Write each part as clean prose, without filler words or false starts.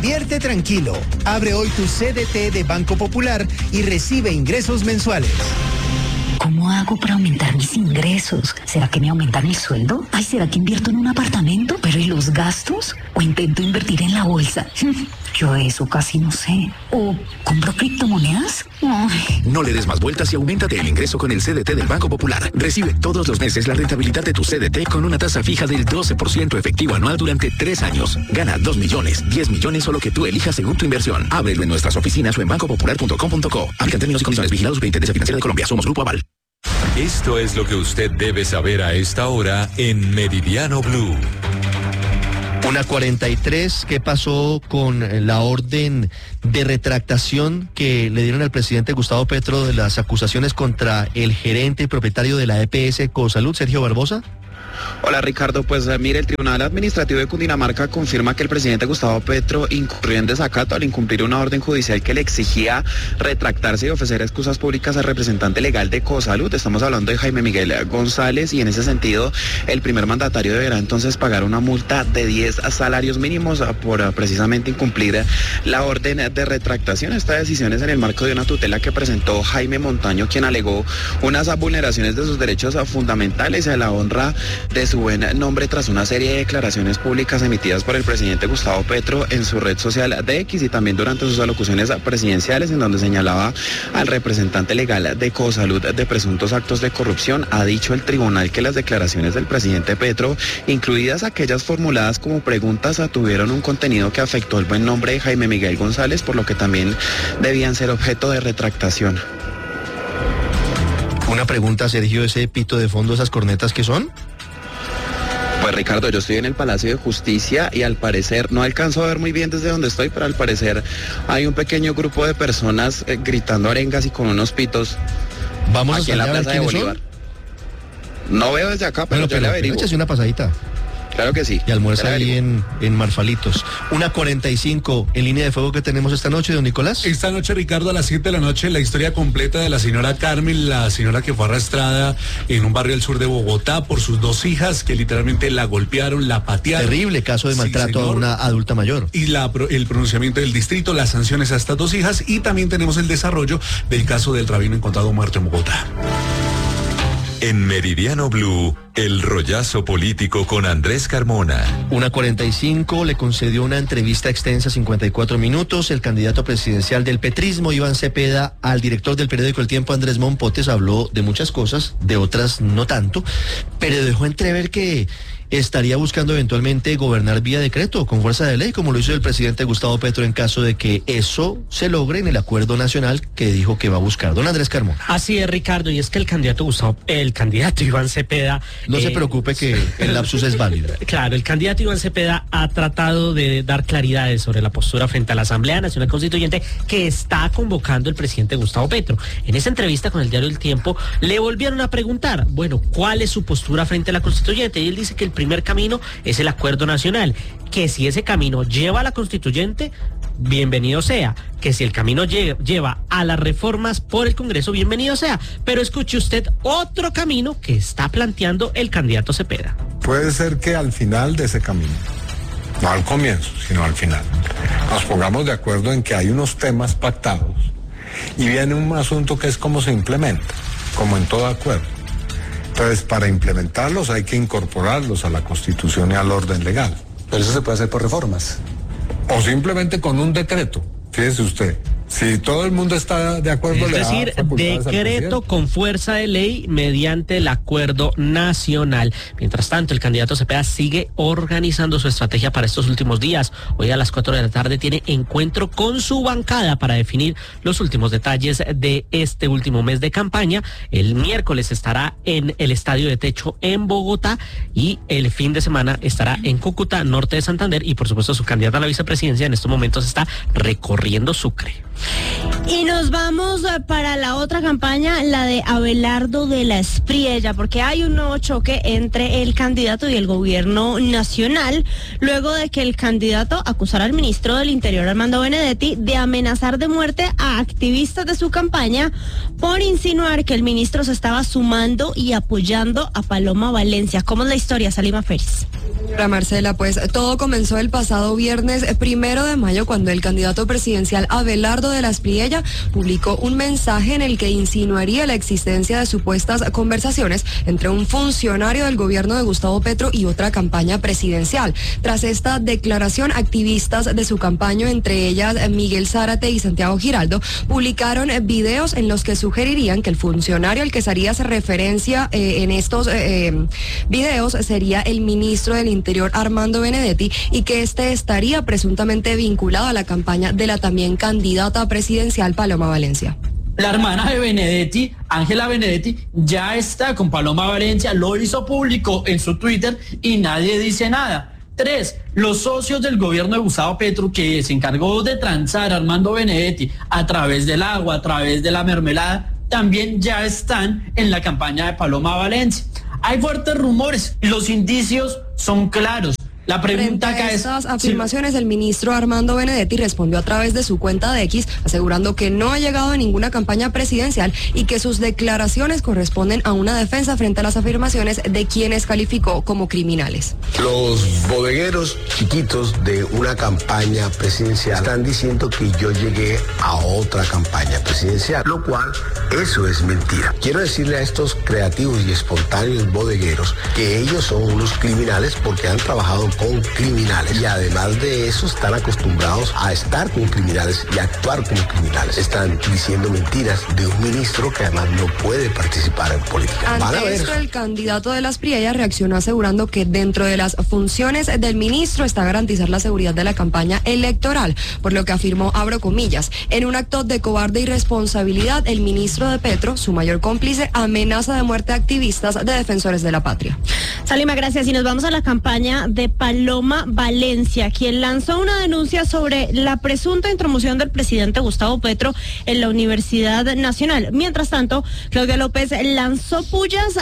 Invierte tranquilo. Abre hoy tu CDT de Banco Popular y recibe ingresos mensuales. ¿Cómo hago para aumentar mis ingresos? ¿Será que me aumentan el sueldo? Ay, ¿será que invierto en un apartamento? ¿Pero y los gastos? ¿O intento invertir en la bolsa? Yo de eso casi no sé. ¿O compro criptomonedas? Ay. No le des más vueltas y auméntate el ingreso con el CDT del Banco Popular. Recibe todos los meses la rentabilidad de tu CDT con una tasa fija del 12% efectivo anual durante 3 años. Gana 2 millones, 10 millones o lo que tú elijas según tu inversión. Ábrelo en nuestras oficinas o en bancopopular.com.co. Aplican términos y condiciones. Vigilado Superintendencia Financiera de Colombia. Somos Grupo Aval. Esto es lo que usted debe saber a esta hora en Meridiano Blue. 1:43, ¿qué pasó con la orden de retractación que le dieron al presidente Gustavo Petro de las acusaciones contra el gerente y propietario de la EPS Cosalud, Sergio Barbosa? Hola Ricardo, pues mire, el Tribunal Administrativo de Cundinamarca confirma que el presidente Gustavo Petro incurrió en desacato al incumplir una orden judicial que le exigía retractarse y ofrecer excusas públicas al representante legal de Cosalud. Estamos hablando de Jaime Miguel González y en ese sentido el primer mandatario deberá entonces pagar una multa de 10 salarios mínimos por precisamente incumplir la orden de retractación. Esta decisión es en el marco de una tutela que presentó Jaime Montaño, quien alegó unas vulneraciones de sus derechos fundamentales a la honra de su buen nombre tras una serie de declaraciones públicas emitidas por el presidente Gustavo Petro en su red social de X y también durante sus alocuciones presidenciales, en donde señalaba al representante legal de Cosalud de presuntos actos de corrupción. Ha dicho el tribunal que las declaraciones del presidente Petro, incluidas aquellas formuladas como preguntas, tuvieron un contenido que afectó el buen nombre de Jaime Miguel González, por lo que también debían ser objeto de retractación. Una pregunta, Sergio, ¿ese pito de fondo, esas cornetas qué son? Pues Ricardo, yo estoy en el Palacio de Justicia y al parecer, no alcanzo a ver muy bien desde donde estoy, pero al parecer hay un pequeño grupo de personas gritando arengas y con unos pitos. Vamos aquí en la Plaza de Bolívar. No veo desde acá, pero yo le averiguo. Échase una pasadita. Claro que sí. Y almuerza ahí en Marfalitos. 1:45, en línea de fuego que tenemos esta noche, don Nicolás. Esta noche, Ricardo, a las 7 de la noche, la historia completa de la señora Carmen, la señora que fue arrastrada en un barrio al sur de Bogotá por sus 2 hijas que literalmente la golpearon, la patearon. Terrible caso de maltrato a una adulta mayor. Y el pronunciamiento del distrito, las sanciones a estas 2 hijas y también tenemos el desarrollo del caso del rabino encontrado muerto en Bogotá. En Meridiano Blue, el rollazo político con Andrés Carmona. 1:45, le concedió una entrevista extensa, 54 minutos. El candidato presidencial del petrismo, Iván Cepeda, al director del periódico El Tiempo, Andrés Mompotes, habló de muchas cosas, de otras no tanto, pero dejó entrever que estaría buscando eventualmente gobernar vía decreto, con fuerza de ley, como lo hizo el presidente Gustavo Petro en caso de que eso se logre en el acuerdo nacional que dijo que va a buscar. Don Andrés Carmona. Así es, Ricardo, y es que el candidato Iván Cepeda... No se preocupe que el lapsus es válido. Claro, el candidato Iván Cepeda ha tratado de dar claridades sobre la postura frente a la Asamblea Nacional Constituyente que está convocando el presidente Gustavo Petro. En esa entrevista con el diario El Tiempo le volvieron a preguntar, bueno, ¿cuál es su postura frente a la Constituyente? Y él dice que el primer camino es el acuerdo nacional, que si ese camino lleva a la Constituyente, bienvenido sea, que si el camino lleva a las reformas por el Congreso, bienvenido sea, pero escuche usted otro camino que está planteando el candidato Cepeda. Puede ser que al final de ese camino, no al comienzo, sino al final, nos pongamos de acuerdo en que hay unos temas pactados y viene un asunto que es cómo se implementa, como en todo acuerdo. Entonces, para implementarlos hay que incorporarlos a la Constitución y al orden legal. Pero eso se puede hacer por reformas. O simplemente con un decreto. Fíjese usted, si todo el mundo está de acuerdo... Es decir, decreto con fuerza de ley mediante el acuerdo nacional. Mientras tanto, el candidato Cepeda sigue organizando su estrategia para estos últimos días. Hoy a las 4 de la tarde tiene encuentro con su bancada para definir los últimos detalles de este último mes de campaña. El miércoles estará en el Estadio de Techo en Bogotá y el fin de semana estará en Cúcuta, norte de Santander, y por supuesto su candidata a la vicepresidencia en estos momentos está recorriendo Sucre. Y nos vamos para la otra campaña, la de Abelardo de la Espriella, porque hay un nuevo choque entre el candidato y el gobierno nacional, luego de que el candidato acusara al ministro del Interior, Armando Benedetti, de amenazar de muerte a activistas de su campaña por insinuar que el ministro se estaba sumando y apoyando a Paloma Valencia. ¿Cómo es la historia, Salima Félix? Hola Marcela, pues todo comenzó el pasado viernes 1 de mayo cuando el candidato presidencial Abelardo de la Espriella publicó un mensaje en el que insinuaría la existencia de supuestas conversaciones entre un funcionario del gobierno de Gustavo Petro y otra campaña presidencial. Tras esta declaración, activistas de su campaña, entre ellas Miguel Zárate y Santiago Giraldo, publicaron videos en los que sugerirían que el funcionario al que se haría referencia en estos videos sería el ministro del Interior, Armando Benedetti, y que este estaría presuntamente vinculado a la campaña de la también candidata presidencial Paloma Valencia. La hermana de Benedetti, Ángela Benedetti, ya está con Paloma Valencia, lo hizo público en su Twitter y nadie dice nada. 3. Los socios del gobierno de Gustavo Petro, que se encargó de transar a Armando Benedetti a través del agua, a través de la mermelada, también ya están en la campaña de Paloma Valencia. Hay fuertes rumores, los indicios son claros. La pregunta acá es... Frente a estas afirmaciones, el ministro Armando Benedetti respondió a través de su cuenta de X, asegurando que no ha llegado a ninguna campaña presidencial y que sus declaraciones corresponden a una defensa frente a las afirmaciones de quienes calificó como criminales. Los bodegueros chiquitos de una campaña presidencial están diciendo que yo llegué a otra campaña presidencial, lo cual eso es mentira. Quiero decirle a estos creativos y espontáneos bodegueros que ellos son unos criminales porque han trabajado con criminales y además de eso están acostumbrados a estar con criminales y actuar como criminales. Están diciendo mentiras de un ministro que además no puede participar en política. Ante esto, el candidato de la Espriella reaccionó asegurando que dentro de las funciones del ministro está garantizar la seguridad de la campaña electoral, por lo que afirmó, abro comillas, en un acto de cobarde irresponsabilidad, el ministro de Petro, su mayor cómplice, amenaza de muerte a activistas de defensores de la patria. Salima, gracias. Y nos vamos a la campaña de Paloma Valencia, quien lanzó una denuncia sobre la presunta intromisión del presidente Gustavo Petro en la Universidad Nacional. Mientras tanto, Claudia López lanzó pullas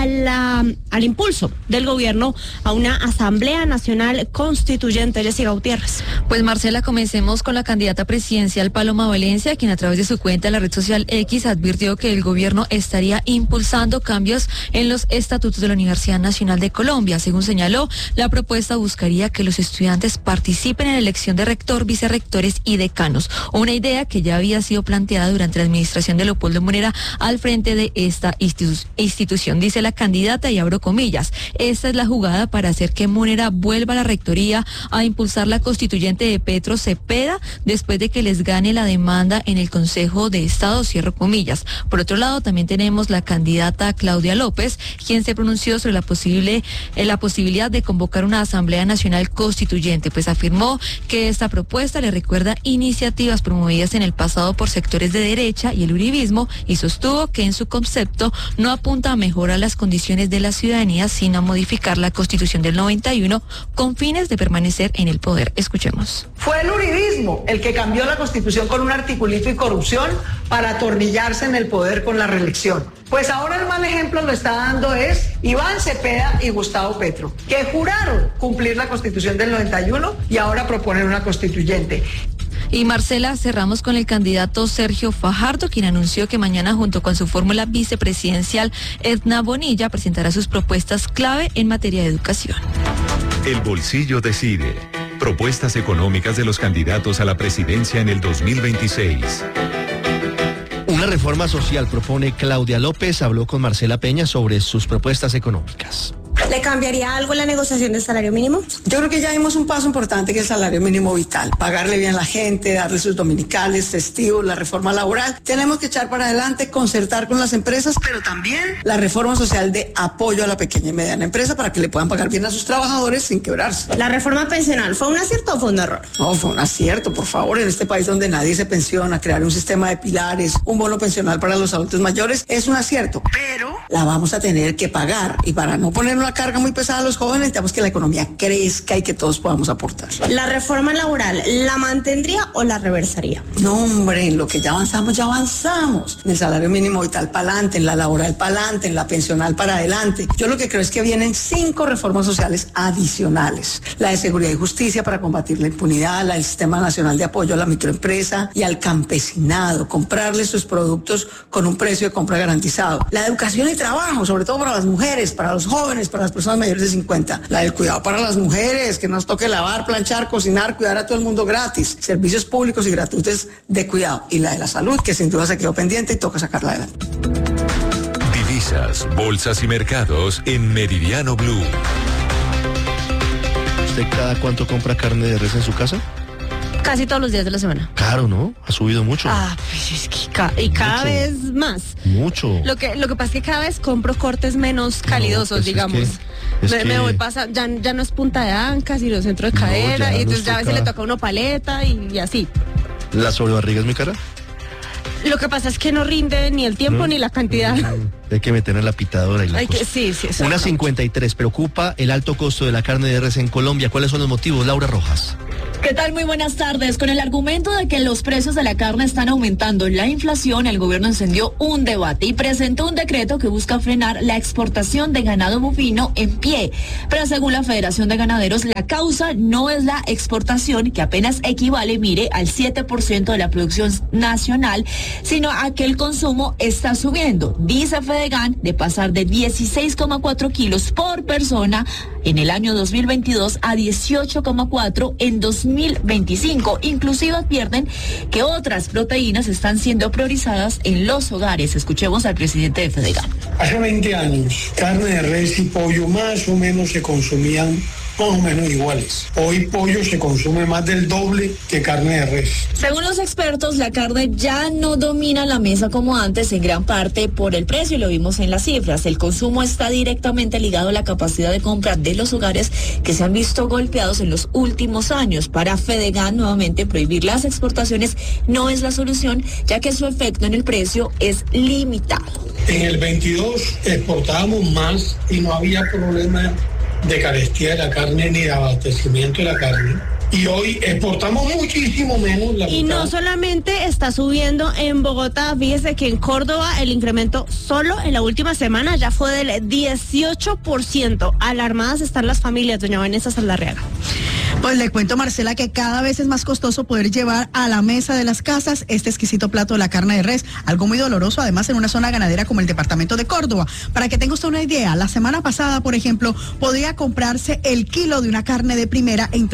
al impulso del gobierno a una Asamblea Nacional Constituyente. Jessica Gutiérrez. Pues Marcela, comencemos con la candidata presidencial Paloma Valencia, quien a través de su cuenta en la red social X advirtió que el gobierno estaría impulsando cambios en los estatutos de la Universidad Nacional de Colombia. Según señaló, la propuesta buscaría que los estudiantes participen en la elección de rector, vicerrectores y decanos, una idea que ya había sido planteada durante la administración de Leopoldo Munera al frente de esta institución. Dice la candidata, y abro comillas, esta es la jugada para hacer que Munera vuelva a la rectoría a impulsar la constituyente de Petro Cepeda después de que les gane la demanda en el Consejo de Estado, cierro comillas. Por otro lado, también tenemos la candidata Claudia López, quien se pronunció sobre la posibilidad de convocar una Asamblea Nacional Constituyente, pues afirmó que esta propuesta le recuerda iniciativas promovidas en el pasado por sectores de derecha y el uribismo, y sostuvo que en su concepto no apunta a mejorar las condiciones de la ciudadanía, sino a modificar la Constitución del 91 con fines de permanecer en el poder. Escuchemos. Fue el uribismo el que cambió la Constitución con un articulito y corrupción para atornillarse en el poder con la reelección. Pues ahora el mal ejemplo lo está dando es Iván Cepeda y Gustavo Petro, que juraron cumplir la Constitución del 91 y ahora proponen una constituyente. Y Marcela, cerramos con el candidato Sergio Fajardo, quien anunció que mañana, junto con su fórmula vicepresidencial Edna Bonilla, presentará sus propuestas clave en materia de educación. El bolsillo decide. Propuestas económicas de los candidatos a la presidencia en el 2026. Una reforma social propone Claudia López. Habló con Marcela Peña sobre sus propuestas económicas. ¿Le cambiaría algo la negociación del salario mínimo? Yo creo que ya dimos un paso importante, que es el salario mínimo vital. Pagarle bien a la gente, darle sus dominicales, festivos, la reforma laboral. Tenemos que echar para adelante, concertar con las empresas, pero también la reforma social de apoyo a la pequeña y mediana empresa para que le puedan pagar bien a sus trabajadores sin quebrarse. ¿La reforma pensional fue un acierto o fue un error? No, fue un acierto, por favor. En este país donde nadie se pensiona, crear un sistema de pilares, un bono pensional para los adultos mayores, es un acierto. Pero la vamos a tener que pagar. Y para no ponernos a carga muy pesada a los jóvenes, necesitamos que la economía crezca y que todos podamos aportar. ¿La reforma laboral la mantendría o la reversaría? No, hombre, en lo que ya avanzamos. En el salario mínimo vital para adelante, en la laboral para adelante, en la pensional para adelante. Yo lo que creo es que vienen 5 reformas sociales adicionales. La de seguridad y justicia para combatir la impunidad, la del Sistema Nacional de Apoyo a la Microempresa y al campesinado, comprarle sus productos con un precio de compra garantizado. La de educación y trabajo, sobre todo para las mujeres, para los jóvenes, para las personas mayores de 50. La del cuidado para las mujeres, que nos toque lavar, planchar, cocinar, cuidar a todo el mundo gratis. Servicios públicos y gratuitos de cuidado. Y la de la salud, que sin duda se quedó pendiente y toca sacarla adelante. Divisas, bolsas y mercados en Meridiano Blue. ¿Usted cada cuánto compra carne de res en su casa? Casi todos los días de la semana. Caro, ¿no? Ha subido mucho. Pues es que cada vez más. Mucho. Lo que pasa es que cada vez compro cortes menos calidosos, digamos. Me voy pasando, ya no es punta de anca, sino centro de cadera, y entonces ya a veces le toca a uno paleta y así. ¿La sobrebarriga es muy cara? Lo que pasa es que no rinde ni el tiempo ni la cantidad. Hay que meter en la pitadora y la cosa. Sí, exacto. 1.53, preocupa el alto costo de la carne de res en Colombia. ¿Cuáles son los motivos, Laura Rojas? ¿Qué tal? Muy buenas tardes. Con el argumento de que los precios de la carne están aumentando la inflación, el gobierno encendió un debate y presentó un decreto que busca frenar la exportación de ganado bovino en pie. Pero según la Federación de Ganaderos, la causa no es la exportación, que apenas equivale, mire, al 7% de la producción nacional, sino a que el consumo está subiendo. Dice Fedegan, de pasar de 16,4 kilos por persona en el año 2022 a 18,4 en 2025. Inclusive advierten que otras proteínas están siendo priorizadas en los hogares. Escuchemos al presidente de Fedegan. Hace 20 años, carne de res y pollo más o menos se consumían más o menos iguales. Hoy pollo se consume más del doble que carne de res. Según los expertos, la carne ya no domina la mesa como antes, en gran parte por el precio, y lo vimos en las cifras. El consumo está directamente ligado a la capacidad de compra de los hogares, que se han visto golpeados en los últimos años. Para Fedegan, nuevamente, prohibir las exportaciones no es la solución, ya que su efecto en el precio es limitado. En el 22 exportábamos más y no había problema de carestía de la carne ni de abastecimiento de la carne. Y hoy exportamos muchísimo menos. Y no solamente está subiendo en Bogotá, fíjese que en Córdoba el incremento solo en la última semana ya fue del 18%. Alarmadas están las familias, doña Vanessa Saldarriaga. Pues le cuento, Marcela, que cada vez es más costoso poder llevar a la mesa de las casas este exquisito plato de la carne de res, algo muy doloroso, además en una zona ganadera como el departamento de Córdoba. Para que tenga usted una idea, la semana pasada, por ejemplo, podía comprarse el kilo de una carne de primera en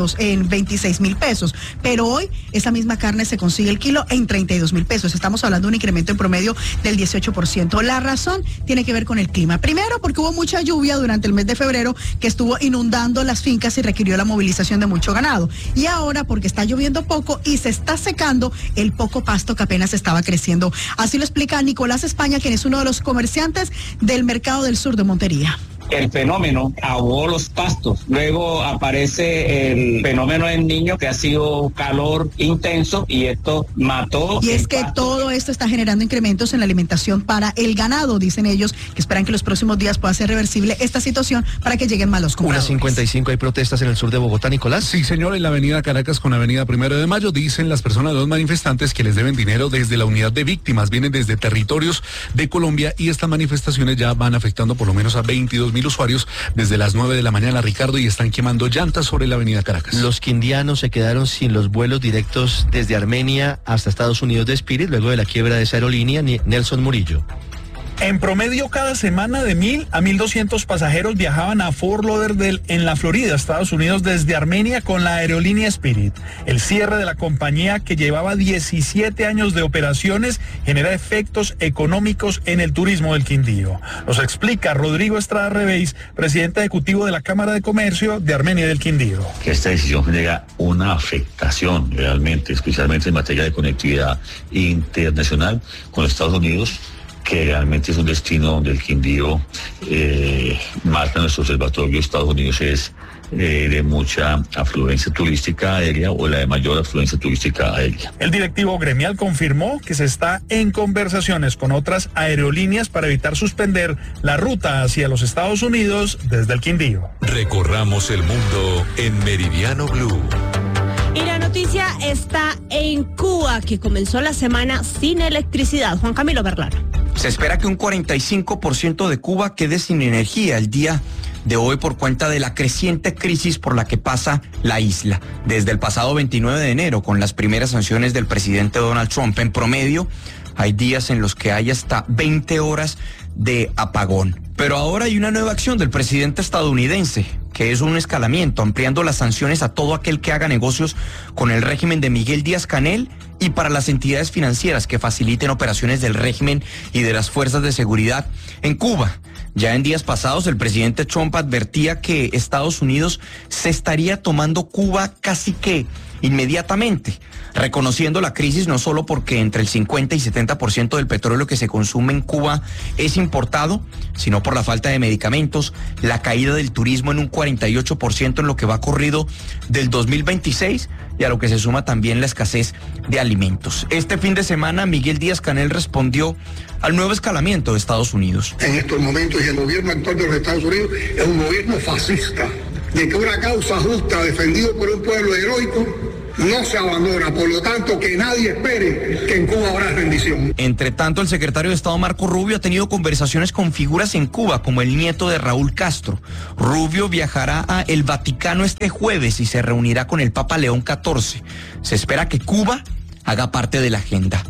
26,000 pesos, pero hoy esa misma carne se consigue el kilo en 32,000 pesos. Estamos hablando de un incremento en promedio del 18%. La razón tiene que ver con el clima. Primero, porque hubo mucha lluvia durante el mes de febrero que estuvo inundando las fincas y requirió la movilización de mucho ganado. Y ahora porque está lloviendo poco y se está secando el poco pasto que apenas estaba creciendo. Así lo explica Nicolás España, quien es uno de los comerciantes del mercado del sur de Montería. El fenómeno ahogó los pastos. Luego aparece el fenómeno del Niño, que ha sido calor intenso, y esto mató. Y es que todo esto está generando incrementos en la alimentación para el ganado. Dicen ellos que esperan que los próximos días pueda ser reversible esta situación para que lleguen más los compradores. 1.55, hay protestas en el sur de Bogotá, Nicolás. Sí, señor, en la avenida Caracas con la avenida 1 de Mayo, dicen las personas, los manifestantes, que les deben dinero desde la unidad de víctimas. Vienen desde territorios de Colombia y estas manifestaciones ya van afectando por lo menos a 22,000 usuarios desde las 9 de la mañana, Ricardo, y están quemando llantas sobre la avenida Caracas. Los quindianos se quedaron sin los vuelos directos desde Armenia hasta Estados Unidos de Spirit luego de la quiebra de esa aerolínea. Nelson Murillo. En promedio, cada semana de 1,000 a 1,200 pasajeros viajaban a Fort Lauderdale, en la Florida, Estados Unidos, desde Armenia con la aerolínea Spirit. El cierre de la compañía, que llevaba 17 años de operaciones, genera efectos económicos en el turismo del Quindío. Nos explica Rodrigo Estrada Rebeis, presidente ejecutivo de la Cámara de Comercio de Armenia y del Quindío. Que esta decisión genera una afectación realmente, especialmente en materia de conectividad internacional con Estados Unidos, que realmente es un destino donde el Quindío, marca nuestro observatorio. Estados Unidos es de mucha afluencia turística aérea o la de mayor afluencia turística aérea. El directivo gremial confirmó que se está en conversaciones con otras aerolíneas para evitar suspender la ruta hacia los Estados Unidos desde el Quindío. Recorramos el mundo en Meridiano Blue. Y la noticia está en Cuba, que comenzó la semana sin electricidad. Juan Camilo Berlano. Se espera que un 45% de Cuba quede sin energía el día de hoy por cuenta de la creciente crisis por la que pasa la isla. Desde el pasado 29 de enero, con las primeras sanciones del presidente Donald Trump, en promedio, hay días en los que hay hasta 20 horas de apagón. Pero ahora hay una nueva acción del presidente estadounidense, que es un escalamiento, ampliando las sanciones a todo aquel que haga negocios con el régimen de Miguel Díaz-Canel y para las entidades financieras que faciliten operaciones del régimen y de las fuerzas de seguridad en Cuba. Ya en días pasados, el presidente Trump advertía que Estados Unidos se estaría tomando Cuba casi que inmediatamente, reconociendo la crisis no solo porque entre el 50 y 70% del petróleo que se consume en Cuba es importado, sino por la falta de medicamentos, la caída del turismo en un 48% en lo que va corrido del 2026 y a lo que se suma también la escasez de alimentos. Este fin de semana, Miguel Díaz-Canel respondió al nuevo escalamiento de Estados Unidos. En estos momentos, y el gobierno actual de los Estados Unidos es un gobierno fascista, de que una causa justa defendido por un pueblo heroico no se abandona, por lo tanto que nadie espere que en Cuba habrá rendición. Entre tanto, el secretario de Estado Marco Rubio ha tenido conversaciones con figuras en Cuba, como el nieto de Raúl Castro. Rubio viajará a el Vaticano este jueves y se reunirá con el Papa León XIV. Se espera que Cuba haga parte de la agenda.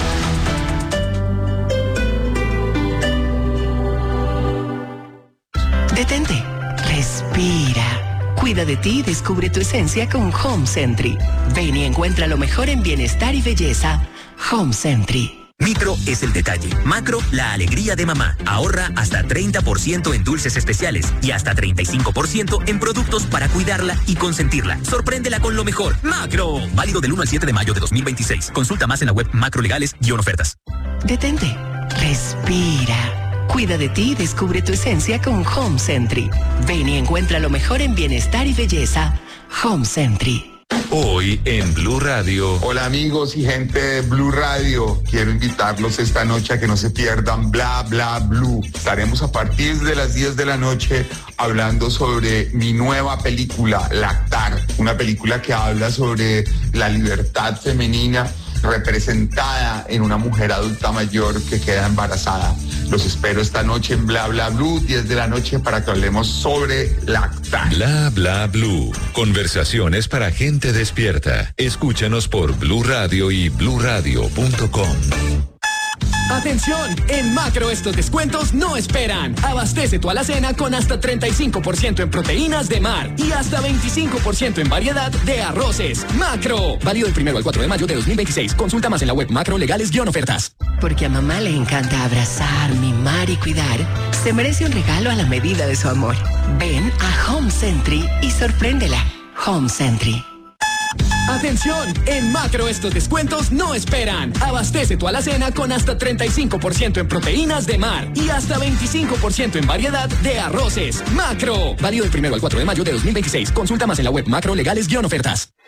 Detente, respira. Cuida de ti y descubre tu esencia con Home Sentry. Ven y encuentra lo mejor en bienestar y belleza. Home Sentry. Micro es el detalle. Macro, la alegría de mamá. Ahorra hasta 30% en dulces especiales y hasta 35% en productos para cuidarla y consentirla. Sorpréndela con lo mejor. Macro. Válido del 1 al 7 de mayo de 2026. Consulta más en la web macrolegales-ofertas. Detente. Respira. Cuida de ti y descubre tu esencia con Home Sentry. Ven y encuentra lo mejor en bienestar y belleza. Home Sentry. Hoy en Blue Radio. Hola amigos y gente de Blue Radio. Quiero invitarlos esta noche a que no se pierdan Bla Bla Blue. Estaremos a partir de las 10 de la noche hablando sobre mi nueva película, Lactar. Una película que habla sobre la libertad femenina representada en una mujer adulta mayor que queda embarazada. Los espero esta noche en Bla Bla Blue, 10 de la noche, para que hablemos sobre lactar. Bla Bla Blue. Conversaciones para gente despierta. Escúchanos por Blue Radio y bluradio.com. Atención, en Macro estos descuentos no esperan. Abastece tu alacena con hasta 35% en proteínas de mar y hasta 25% en variedad de arroces. Macro, válido del 1 al 4 de mayo de 2026. Consulta más en la web macrolegales-ofertas. Porque a mamá le encanta abrazar, mimar y cuidar, se merece un regalo a la medida de su amor. Ven a Home Sentry y sorpréndela. Home Sentry. Atención, en Macro estos descuentos no esperan. Abastece tu alacena con hasta 35% en proteínas de mar y hasta 25% en variedad de arroces. Macro, válido del 1 al 4 de mayo de 2026. Consulta más en la web macrolegales-ofertas.